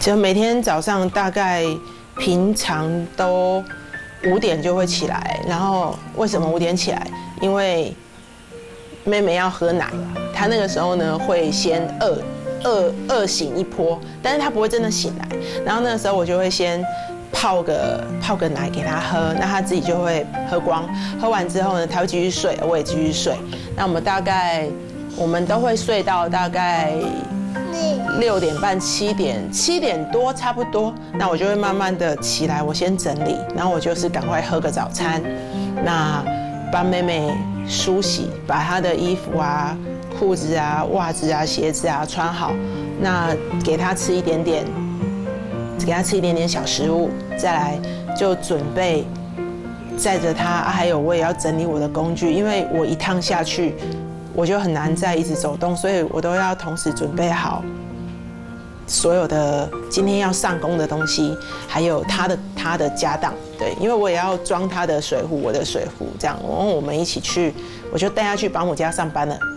就每天早上大概平常都5点就会起来，然后为什么5点起来？因为妹妹要喝奶，她那个时候呢会先饿醒一波，但是她不会真的醒来。然后那个时候我就会先泡个奶给她喝，那她自己就会喝光。喝完之后呢，她会继续睡，我也继续睡。那我们都会睡到大概6点半、7点多差不多。那我就会慢慢的起来，我先整理，然后我就是赶快喝个早餐，那帮妹妹梳洗，把她的衣服啊、裤子啊、袜子啊、鞋子啊穿好，那给她吃一点点小食物，再来就准备载着她，还有我也要整理我的工具，因为我一趟下去我就很难再一直走动，所以我都要同时准备好所有的今天要上工的东西，还有他的家当，对，因为我也要装他的水壶，我的水壶，这样，然后我们一起去，我就带他去保姆家上班了。